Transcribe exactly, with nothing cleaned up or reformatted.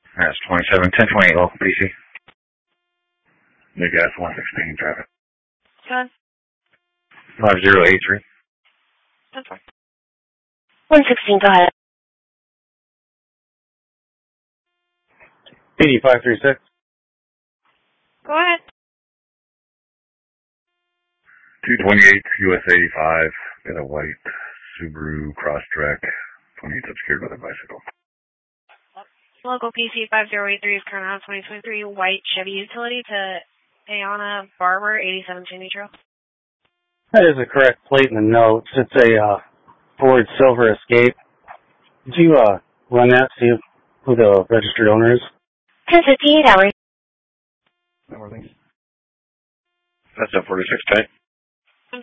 That's twenty-seven ten twenty-eight local P C. New gas one sixteen traffic. Good. five zero eight three. That's fine. one sixteen, go ahead. eighty-five thirty-six. Go ahead. two twenty-eight U S eighty-five. Got a white Subaru Crosstrek. twenty-eight obscured by the bicycle. Local P C five zero eight three is current on twenty twenty-three white Chevy Utility to Ayana Barber, eighty-seven Sandy Trail. That is the correct plate in the notes. It's a uh, Ford Silver Escape. Did you uh, run that, see who the registered owner is? ten fifty-eight hours. That's a forty-six ten.